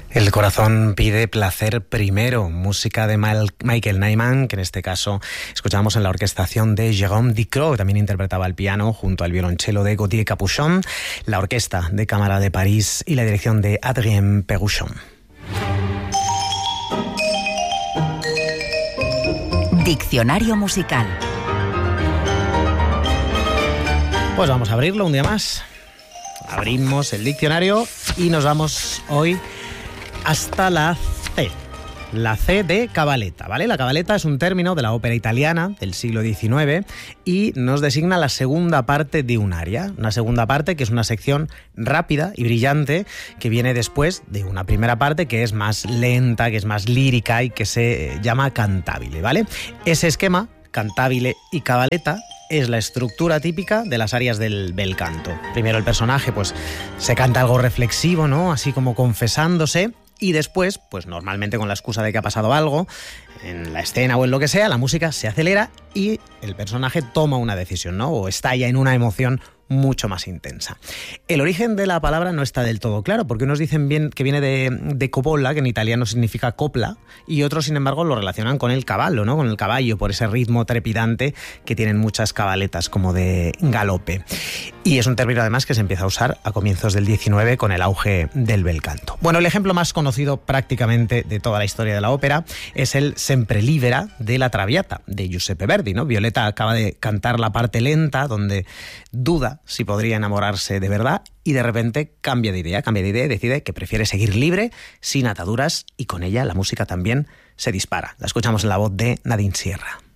El corazón pide placer primero, música de Michael Nyman, que en este caso escuchamos en la orquestación de Jérôme Ducrot, que también interpretaba el piano junto al violonchelo de Gauthier Capuchon, la Orquesta de Cámara de París y la dirección de Adrien Péruchon. Diccionario musical. Pues vamos a abrirlo un día más. Abrimos el diccionario y nos vamos hoy hasta la C de cabaletta, ¿vale? La cabaletta es un término de la ópera italiana del siglo XIX y nos designa la segunda parte de un aria. Una segunda parte que es una sección rápida y brillante que viene después de una primera parte que es más lenta, que es más lírica y que se llama cantabile, ¿vale? Ese esquema, cantabile y cabaletta, es la estructura típica de las arias del bel canto. Primero el personaje pues se canta algo reflexivo, ¿no? Así como confesándose. Y después, pues normalmente con la excusa de que ha pasado algo, en la escena o en lo que sea, la música se acelera y el personaje toma una decisión, ¿no? O estalla en una emoción mucho más intensa. El origen de la palabra no está del todo claro, porque unos dicen bien que viene de coppola, que en italiano significa copla, y otros, sin embargo, lo relacionan con el caballo, ¿no? Con el caballo, por ese ritmo trepidante que tienen muchas cabaletas como de galope. Y es un término, además, que se empieza a usar a comienzos del XIX con el auge del bel canto. Bueno, el ejemplo más conocido prácticamente de toda la historia de la ópera es el Sempre Libera de la Traviata, de Giuseppe Verdi, ¿no? Violeta acaba de cantar la parte lenta, donde duda si podría enamorarse de verdad y de repente cambia de idea y decide que prefiere seguir libre, sin ataduras, y con ella la música también se dispara. La escuchamos en la voz de Nadine Sierra.